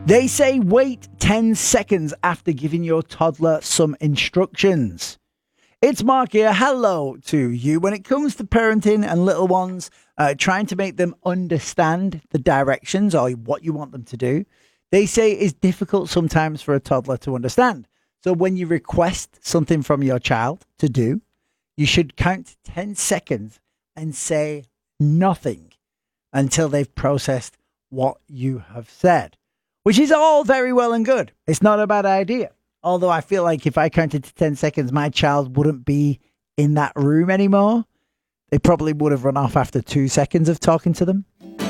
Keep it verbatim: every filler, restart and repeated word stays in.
They say wait ten seconds after giving your toddler some instructions. It's Mark here. Hello to you. When it comes to parenting and little ones, uh, trying to make them understand the directions or what you want them to do, they say it's difficult sometimes for a toddler to understand. So when you request something from your child to do, you should count ten seconds and say nothing until they've processed what you have said, which is all very well and good. It's not a bad idea. Although I feel like if I counted to ten seconds, my child wouldn't be in that room anymore. They probably would have run off after two seconds of talking to them.